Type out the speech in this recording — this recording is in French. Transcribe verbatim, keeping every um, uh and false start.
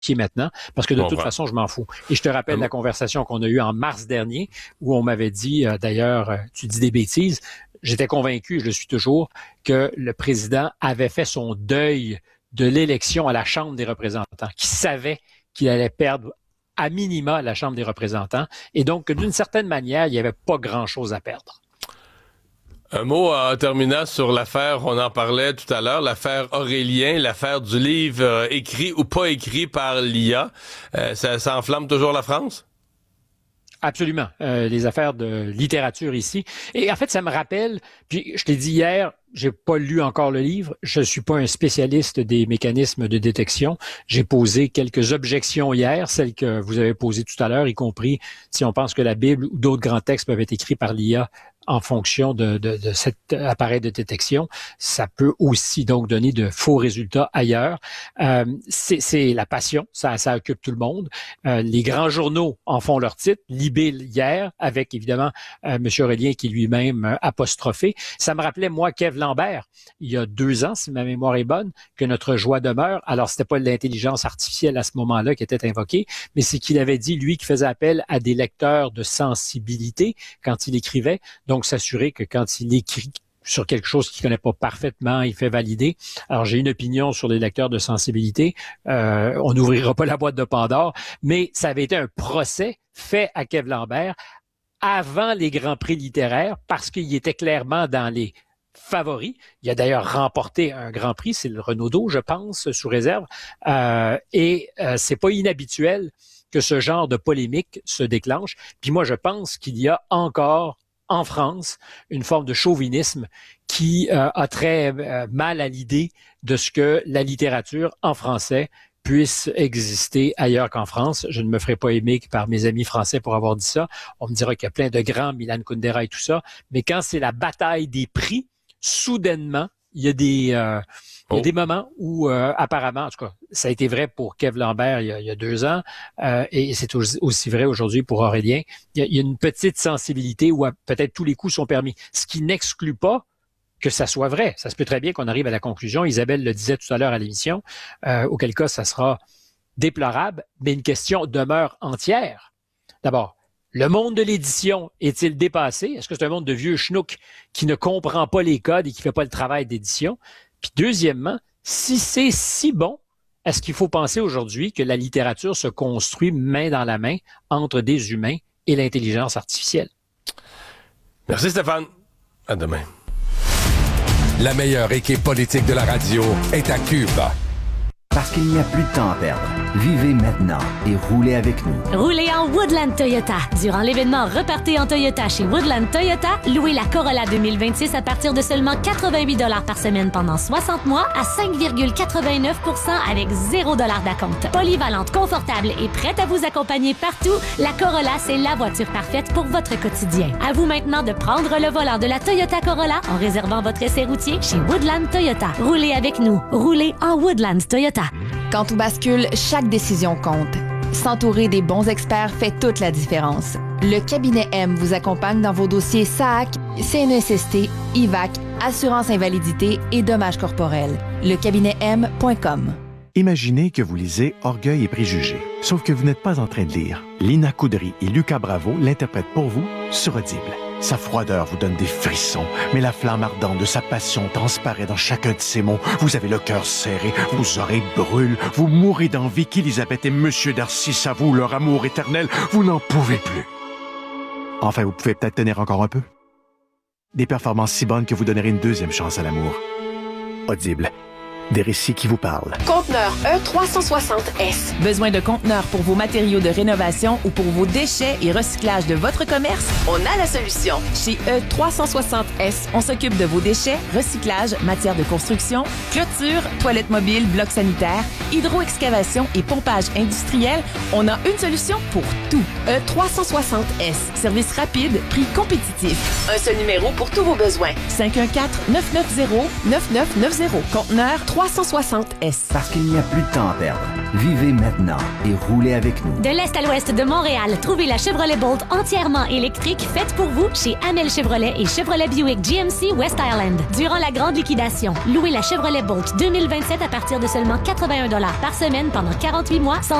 maintenant, parce que de bon, toute ben. façon, je m'en fous. Et je te rappelle hum. la conversation qu'on a eue en mars dernier, où on m'avait dit, euh, d'ailleurs, euh, tu dis des bêtises, j'étais convaincu, je le suis toujours, que le président avait fait son deuil de l'élection à la Chambre des représentants, qu'il savait qu'il allait perdre à minima la Chambre des représentants, et donc que d'une certaine manière, il n'y avait pas grand-chose à perdre. Un mot en terminant sur l'affaire, on en parlait tout à l'heure, l'affaire Aurélien, l'affaire du livre euh, écrit ou pas écrit par l'I A. Euh, ça, ça enflamme toujours la France? Absolument. Euh, les affaires de littérature ici. Et en fait, ça me rappelle, puis je t'ai dit hier, j'ai pas lu encore le livre, je suis pas un spécialiste des mécanismes de détection. J'ai posé quelques objections hier, celles que vous avez posées tout à l'heure, y compris si on pense que la Bible ou d'autres grands textes peuvent être écrits par l'I A en fonction de, de, de cet appareil de détection. Ça peut aussi donc donner de faux résultats ailleurs. Euh, c'est, c'est la passion, ça, ça occupe tout le monde. Euh, les grands journaux en font leur titre. Libé hier, avec évidemment euh, M. Aurélien qui lui-même euh, apostrophé. Ça me rappelait, moi, Kev Lambert, il y a deux ans, si ma mémoire est bonne, que notre joie demeure. Alors, c'était pas l'intelligence artificielle à ce moment-là qui était invoquée, mais c'est qu'il avait dit, lui, qui faisait appel à des lecteurs de sensibilité quand il écrivait. Donc, s'assurer que quand il écrit sur quelque chose qu'il connaît pas parfaitement, il fait valider. Alors, j'ai une opinion sur les lecteurs de sensibilité. Euh, on n'ouvrira pas la boîte de Pandore, mais ça avait été un procès fait à Kev Lambert avant les grands prix littéraires parce qu'il était clairement dans les favoris. Il a d'ailleurs remporté un grand prix, c'est le Renaudot, je pense, sous réserve. Euh, et euh, c'est pas inhabituel que ce genre de polémique se déclenche. Puis moi, je pense qu'il y a encore en France, une forme de chauvinisme qui euh, a très euh, mal à l'idée de ce que la littérature en français puisse exister ailleurs qu'en France. Je ne me ferai pas aimer par mes amis français pour avoir dit ça. On me dira qu'il y a plein de grands, Milan Kundera et tout ça. Mais quand c'est la bataille des prix, soudainement, il y a des... Euh, Il y a des moments où, euh, apparemment, en tout cas, ça a été vrai pour Kev Lambert il y a, il y a deux ans, euh, et c'est aussi, aussi vrai aujourd'hui pour Aurélien. Il y, a, il y a une petite sensibilité où peut-être tous les coups sont permis, ce qui n'exclut pas que ça soit vrai. Ça se peut très bien qu'on arrive à la conclusion. Isabelle le disait tout à l'heure à l'émission, euh, auquel cas ça sera déplorable, mais une question demeure entière. D'abord, le monde de l'édition est-il dépassé? Est-ce que c'est un monde de vieux schnook qui ne comprend pas les codes et qui fait pas le travail d'édition? Puis deuxièmement, si c'est si bon, est-ce qu'il faut penser aujourd'hui que la littérature se construit main dans la main entre des humains et l'intelligence artificielle? Merci Stéphane. À demain. La meilleure équipe politique de la radio est à Cube. Parce qu'il n'y a plus de temps à perdre. Vivez maintenant et roulez avec nous. Roulez en Woodland Toyota. Durant l'événement Repartez en Toyota chez Woodland Toyota, louez la Corolla deux mille vingt-six à partir de seulement quatre-vingt-huit dollars par semaine pendant soixante mois à cinq virgule quatre-vingt-neuf pour cent avec zéro dollar d'acompte. Polyvalente, confortable et prête à vous accompagner partout, la Corolla, c'est la voiture parfaite pour votre quotidien. À vous maintenant de prendre le volant de la Toyota Corolla en réservant votre essai routier chez Woodland Toyota. Roulez avec nous. Roulez en Woodland Toyota. Quand tout bascule, chaque décision compte. S'entourer des bons experts fait toute la différence. Le cabinet M vous accompagne dans vos dossiers S A C, C N S S T, I V A C, assurance invalidité et dommages corporels. Le cabinet M point com. Imaginez que vous lisez Orgueil et préjugés, sauf que vous n'êtes pas en train de lire. Lina Coudry et Lucas Bravo l'interprètent pour vous sur Audible. Sa froideur vous donne des frissons, mais la flamme ardente de sa passion transparaît dans chacun de ses mots. Vous avez le cœur serré, vos oreilles brûlent, vous mourrez d'envie qu'Élisabeth et Monsieur Darcy s'avouent leur amour éternel. Vous n'en pouvez plus. Enfin, vous pouvez peut-être tenir encore un peu. Des performances si bonnes que vous donnerez une deuxième chance à l'amour. Audible. Des récits qui vous parlent. Conteneur E trois cent soixante S. Besoin de conteneurs pour vos matériaux de rénovation ou pour vos déchets et recyclage de votre commerce? On a la solution. Chez E trois cent soixante S, on s'occupe de vos déchets, recyclage, matières de construction, clôture, toilettes mobiles, blocs sanitaires, hydro-excavation et pompage industriel. On a une solution pour tout. E trois cent soixante S. Service rapide, prix compétitif. Un seul numéro pour tous vos besoins. cinq un quatre, neuf neuf zéro, neuf neuf neuf zéro. Conteneur trois trois cent soixante S. Parce qu'il n'y a plus de temps à perdre. Vivez maintenant et roulez avec nous. De l'Est à l'Ouest de Montréal, trouvez la Chevrolet Bolt entièrement électrique faite pour vous chez Amel Chevrolet et Chevrolet Buick G M C West Island. Durant la grande liquidation, louez la Chevrolet Bolt deux mille vingt-sept à partir de seulement quatre-vingt-un dollars par semaine pendant quarante-huit mois sans